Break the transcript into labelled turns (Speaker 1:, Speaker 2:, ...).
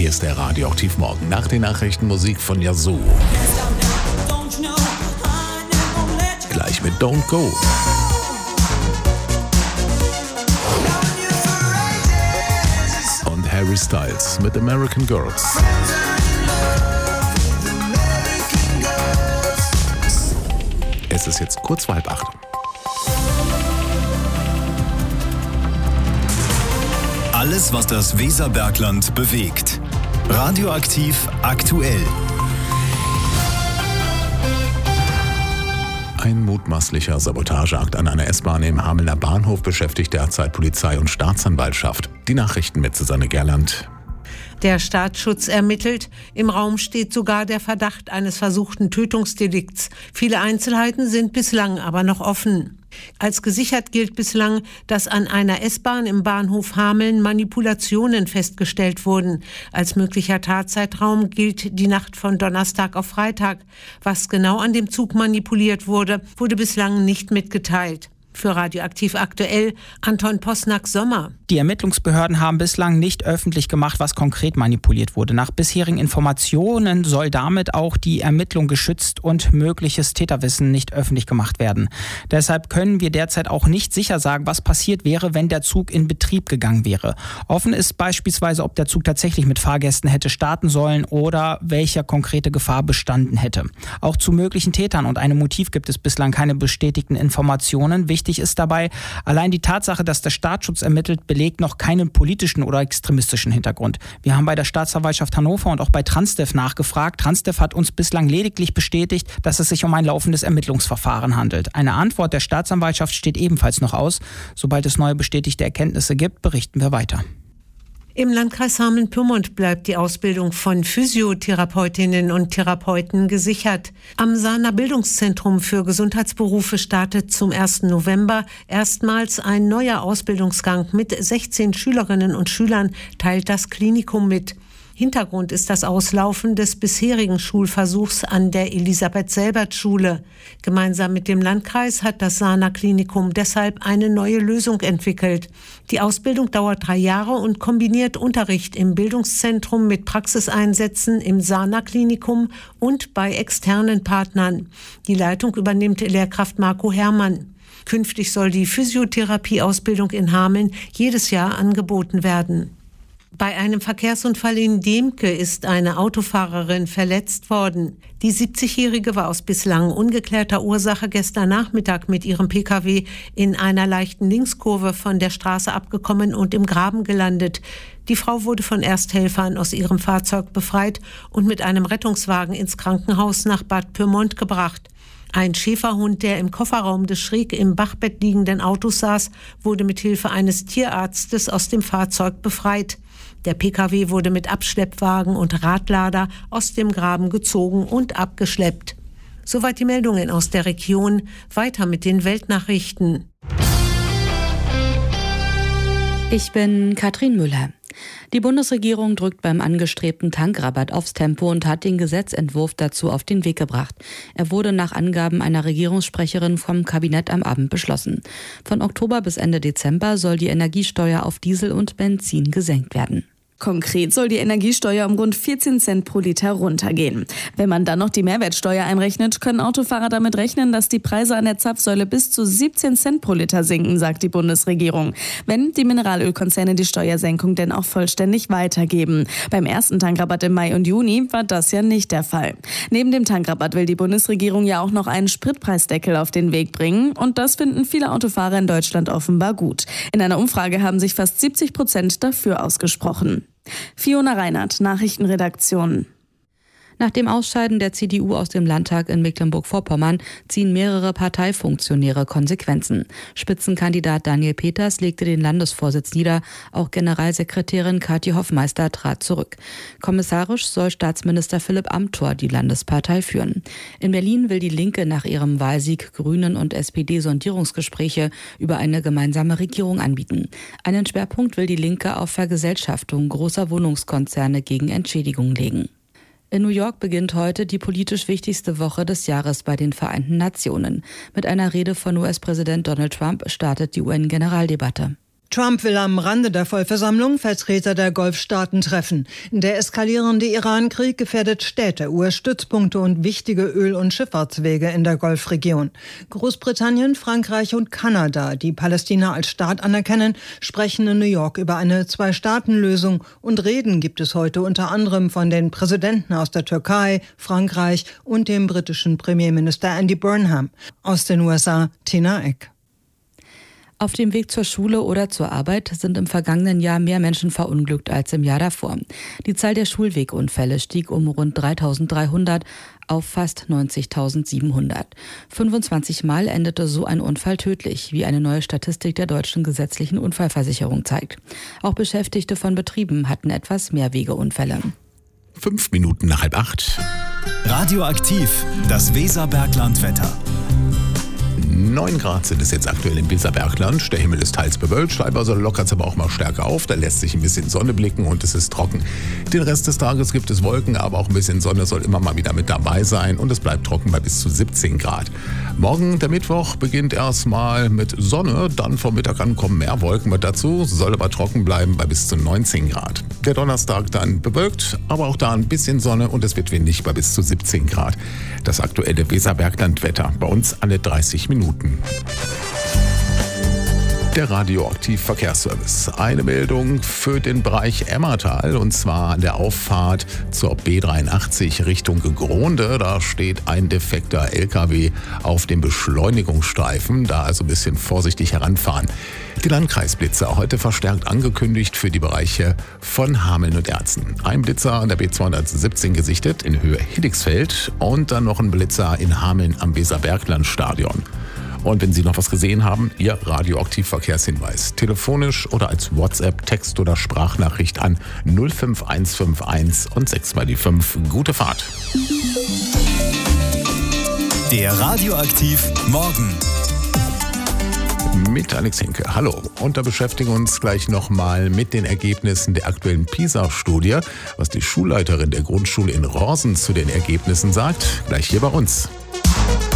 Speaker 1: Hier ist der Radioaktiv Morgen. Nach den Nachrichten Musik von Yazoo. Gleich mit Don't Go. Und Harry Styles mit American Girls. Es ist jetzt kurz vor 7:30.
Speaker 2: Alles, was das Weserbergland bewegt. Radioaktiv aktuell.
Speaker 1: Ein mutmaßlicher Sabotageakt an einer S-Bahn im Hamelner Bahnhof beschäftigt derzeit Polizei und Staatsanwaltschaft. Die Nachrichten mit Susanne Gerland.
Speaker 3: Der Staatsschutz ermittelt. Im Raum steht sogar der Verdacht eines versuchten Tötungsdelikts. Viele Einzelheiten sind bislang aber noch offen. Als gesichert gilt bislang, dass an einer S-Bahn im Bahnhof Hameln Manipulationen festgestellt wurden. Als möglicher Tatzeitraum gilt die Nacht von Donnerstag auf Freitag. Was genau an dem Zug manipuliert wurde, wurde bislang nicht mitgeteilt. Für Radioaktiv aktuell Anton Posnack-Sommer.
Speaker 4: Die Ermittlungsbehörden haben bislang nicht öffentlich gemacht, was konkret manipuliert wurde. Nach bisherigen Informationen soll damit auch die Ermittlung geschützt und mögliches Täterwissen nicht öffentlich gemacht werden. Deshalb können wir derzeit auch nicht sicher sagen, was passiert wäre, wenn der Zug in Betrieb gegangen wäre. Offen ist beispielsweise, ob der Zug tatsächlich mit Fahrgästen hätte starten sollen oder welche konkrete Gefahr bestanden hätte. Auch zu möglichen Tätern und einem Motiv gibt es bislang keine bestätigten Informationen. Wichtig ist dabei, allein die Tatsache, dass der Staatsschutz ermittelt, belegt noch keinen politischen oder extremistischen Hintergrund. Wir haben bei der Staatsanwaltschaft Hannover und auch bei Transdev nachgefragt. Transdev hat uns bislang lediglich bestätigt, dass es sich um ein laufendes Ermittlungsverfahren handelt. Eine Antwort der Staatsanwaltschaft steht ebenfalls noch aus. Sobald es neue bestätigte Erkenntnisse gibt, berichten wir weiter.
Speaker 3: Im Landkreis Hameln-Pyrmont bleibt die Ausbildung von Physiotherapeutinnen und Therapeuten gesichert. Am Sahner Bildungszentrum für Gesundheitsberufe startet zum 1. November erstmals ein neuer Ausbildungsgang mit 16 Schülerinnen und Schülern, teilt das Klinikum mit. Hintergrund ist das Auslaufen des bisherigen Schulversuchs an der Elisabeth-Selbert-Schule. Gemeinsam mit dem Landkreis hat das Sahner Klinikum deshalb eine neue Lösung entwickelt. Die Ausbildung dauert 3 Jahre und kombiniert Unterricht im Bildungszentrum mit Praxiseinsätzen im Sahner Klinikum und bei externen Partnern. Die Leitung übernimmt Lehrkraft Marco Herrmann. Künftig soll die Physiotherapieausbildung in Hameln jedes Jahr angeboten werden. Bei einem Verkehrsunfall in Demke ist eine Autofahrerin verletzt worden. Die 70-Jährige war aus bislang ungeklärter Ursache gestern Nachmittag mit ihrem Pkw in einer leichten Linkskurve von der Straße abgekommen und im Graben gelandet. Die Frau wurde von Ersthelfern aus ihrem Fahrzeug befreit und mit einem Rettungswagen ins Krankenhaus nach Bad Pyrmont gebracht. Ein Schäferhund, der im Kofferraum des schräg im Bachbett liegenden Autos saß, wurde mit Hilfe eines Tierarztes aus dem Fahrzeug befreit. Der Pkw wurde mit Abschleppwagen und Radlader aus dem Graben gezogen und abgeschleppt. Soweit die Meldungen aus der Region. Weiter mit den Weltnachrichten.
Speaker 5: Ich bin Katrin Müller. Die Bundesregierung drückt beim angestrebten Tankrabatt aufs Tempo und hat den Gesetzentwurf dazu auf den Weg gebracht. Er wurde nach Angaben einer Regierungssprecherin vom Kabinett am Abend beschlossen. Von Oktober bis Ende Dezember soll die Energiesteuer auf Diesel und Benzin gesenkt werden.
Speaker 6: Konkret soll die Energiesteuer um rund 14 Cent pro Liter runtergehen. Wenn man dann noch die Mehrwertsteuer einrechnet, können Autofahrer damit rechnen, dass die Preise an der Zapfsäule bis zu 17 Cent pro Liter sinken, sagt die Bundesregierung. Wenn die Mineralölkonzerne die Steuersenkung denn auch vollständig weitergeben. Beim ersten Tankrabatt im Mai und Juni war das ja nicht der Fall. Neben dem Tankrabatt will die Bundesregierung ja auch noch einen Spritpreisdeckel auf den Weg bringen. Und das finden viele Autofahrer in Deutschland offenbar gut. In einer Umfrage haben sich fast 70% dafür ausgesprochen. Fiona Reinhardt, Nachrichtenredaktion.
Speaker 5: Nach dem Ausscheiden der CDU aus dem Landtag in Mecklenburg-Vorpommern ziehen mehrere Parteifunktionäre Konsequenzen. Spitzenkandidat Daniel Peters legte den Landesvorsitz nieder, auch Generalsekretärin Kathi Hoffmeister trat zurück. Kommissarisch soll Staatsminister Philipp Amthor die Landespartei führen. In Berlin will die Linke nach ihrem Wahlsieg Grünen und SPD Sondierungsgespräche über eine gemeinsame Regierung anbieten. Einen Schwerpunkt will die Linke auf Vergesellschaftung großer Wohnungskonzerne gegen Entschädigung legen. In New York beginnt heute die politisch wichtigste Woche des Jahres bei den Vereinten Nationen. Mit einer Rede von US-Präsident Donald Trump startet die UN-Generaldebatte.
Speaker 7: Trump will am Rande der Vollversammlung Vertreter der Golfstaaten treffen. Der eskalierende Iran-Krieg gefährdet Städte, US-Stützpunkte und wichtige Öl- und Schifffahrtswege in der Golfregion. Großbritannien, Frankreich und Kanada, die Palästina als Staat anerkennen, sprechen in New York über eine Zwei-Staaten-Lösung. Und Reden gibt es heute unter anderem von den Präsidenten aus der Türkei, Frankreich und dem britischen Premierminister Andy Burnham. Aus den USA, Tina Eck.
Speaker 5: Auf dem Weg zur Schule oder zur Arbeit sind im vergangenen Jahr mehr Menschen verunglückt als im Jahr davor. Die Zahl der Schulwegunfälle stieg um rund 3.300 auf fast 90.700. 25 Mal endete so ein Unfall tödlich, wie eine neue Statistik der Deutschen Gesetzlichen Unfallversicherung zeigt. Auch Beschäftigte von Betrieben hatten etwas mehr Wegeunfälle.
Speaker 1: 5 Minuten nach 7:30.
Speaker 2: Radioaktiv, das Weserbergland-Wetter.
Speaker 1: 9 Grad sind es jetzt aktuell im Weserbergland. Der Himmel ist teils bewölkt, teilweise lockert es aber auch mal stärker auf. Da lässt sich ein bisschen Sonne blicken und es ist trocken. Den Rest des Tages gibt es Wolken, aber auch ein bisschen Sonne soll immer mal wieder mit dabei sein. Und es bleibt trocken bei bis zu 17 Grad. Morgen, der Mittwoch, beginnt erstmal mit Sonne. Dann vom Mittag an kommen mehr Wolken mit dazu. Soll aber trocken bleiben bei bis zu 19 Grad. Der Donnerstag dann bewölkt, aber auch da ein bisschen Sonne und es wird windig bei bis zu 17 Grad. Das aktuelle Weserbergland-Wetter bei uns alle 30 Minuten. Der Radioaktiv-Verkehrsservice. Eine Meldung für den Bereich Emmertal und zwar an der Auffahrt zur B83 Richtung Gronde. Da steht ein defekter LKW auf dem Beschleunigungsstreifen. Da also ein bisschen vorsichtig heranfahren. Die Landkreisblitzer heute verstärkt angekündigt für die Bereiche von Hameln und Erzen. Ein Blitzer an der B217 gesichtet in Höhe Hiddigsfeld und dann noch ein Blitzer in Hameln am Weserberglandstadion. Und wenn Sie noch was gesehen haben, Ihr Radioaktiv-Verkehrshinweis. Telefonisch oder als WhatsApp, Text- oder Sprachnachricht an 05151 und 6 mal die 5. Gute Fahrt.
Speaker 2: Der Radioaktiv Morgen.
Speaker 1: Mit Alex Hinke. Hallo. Und da beschäftigen wir uns gleich nochmal mit den Ergebnissen der aktuellen PISA-Studie. Was die Schulleiterin der Grundschule in Rorsen zu den Ergebnissen sagt, gleich hier bei uns.